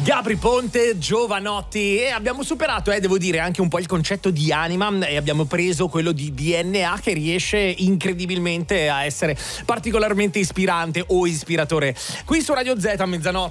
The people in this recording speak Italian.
Gabri Ponte, Giovanotti, e abbiamo superato, devo dire, anche un po' il concetto di anima, e abbiamo preso quello di DNA, che riesce incredibilmente a essere particolarmente ispirante o ispiratore. Qui su Radio Z a mezzanotte